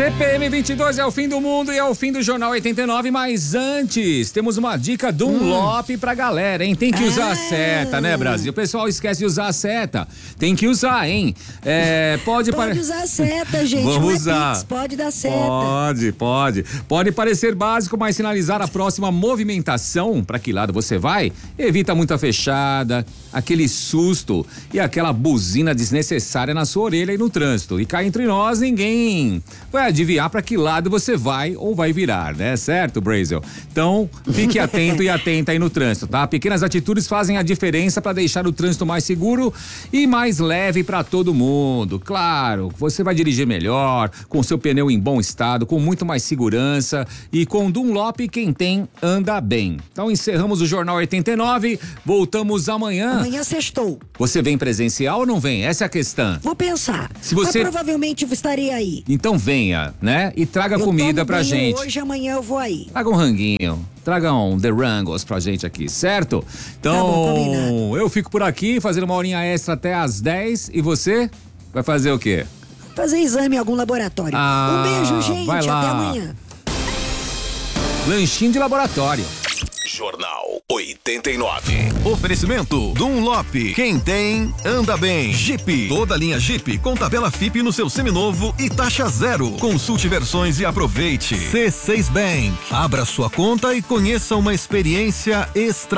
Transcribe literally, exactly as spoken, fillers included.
C P M vinte e dois é o fim do mundo e é o fim do Jornal oitenta e nove, mas antes temos uma dica Dunlop hum. pra galera, hein? Tem que usar ah. a seta, né, Brasil? O pessoal esquece de usar a seta. Tem que usar, hein? É, pode pode pare... usar a seta, gente. Vamos Não é usar. Pix, pode dar seta. Pode, pode. Pode parecer básico, mas sinalizar a próxima movimentação, pra que lado você vai, evita muita fechada, aquele susto e aquela buzina desnecessária na sua orelha e no trânsito. E cá entre nós, ninguém vai adivinhar para que lado você vai ou vai virar, né? Certo, Brazel? Então, fique atento e atenta aí no trânsito, tá? Pequenas atitudes fazem a diferença para deixar o trânsito mais seguro e mais leve para todo mundo. Claro, você vai dirigir melhor, com seu pneu em bom estado, com muito mais segurança e com Dunlop quem tem anda bem. Então, encerramos o Jornal oitenta e nove, voltamos amanhã. Amanhã sextou. Você vem presencial ou não vem? Essa é a questão. Vou pensar. Se você... Mas provavelmente estarei aí. Então venha, né? E traga eu comida pra gente. Hoje, amanhã eu vou aí. Traga um ranguinho, traga um The Rangos pra gente aqui, certo? Então, tá bom, eu fico por aqui fazendo uma horinha extra até às dez e você vai fazer o quê? Fazer exame em algum laboratório. Ah, um beijo, gente. Vai lá. Até amanhã. Lanchinho de laboratório. Jornal oitenta e nove. Oferecimento Dunlop. Quem tem, anda bem. Jeep. Toda linha Jeep com tabela F I P no seu seminovo e taxa zero. Consulte versões e aproveite. C seis Bank. Abra sua conta e conheça uma experiência extra.